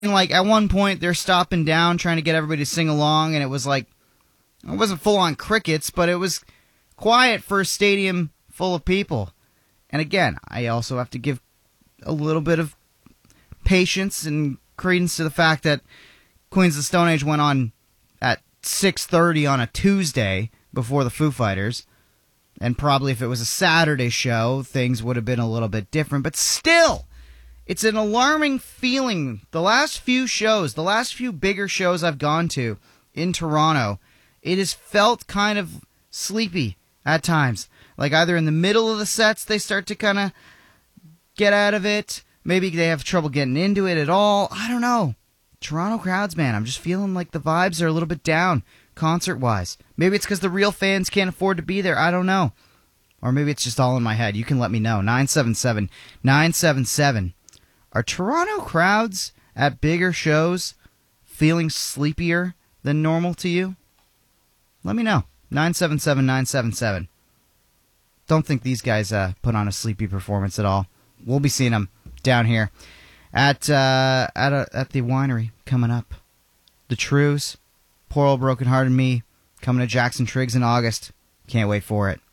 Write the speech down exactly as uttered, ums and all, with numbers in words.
And like at one point they're stopping down trying to get everybody to sing along, and it was like it wasn't full on crickets, but it was quiet for a stadium full of people. And again, I also have to give a little bit of patience and credence to the fact that Queens of the Stone Age went on at six thirty on a Tuesday before the Foo Fighters. And probably if it was a Saturday show, things would have been a little bit different. But still, it's an alarming feeling. The last few shows, the last few bigger shows I've gone to in Toronto, it has felt kind of sleepy at times. Like either in the middle of the sets they start to kind of get out of it. Maybe they have trouble getting into it at all. I don't know. Toronto crowds, man, I'm just feeling like the vibes are a little bit down concert-wise. Maybe it's because the real fans can't afford to be there. I don't know. Or maybe it's just all in my head. You can let me know. nine seven seven, nine seven seven. Are Toronto crowds at bigger shows feeling sleepier than normal to you? Let me know. nine seven seven, nine seven seven. Don't think these guys uh, put on a sleepy performance at all. We'll be seeing them down here at uh, at a, at the winery coming up. The Trues, Poor Old Broken Hearted Me, coming to Jackson Triggs in August. Can't wait for it.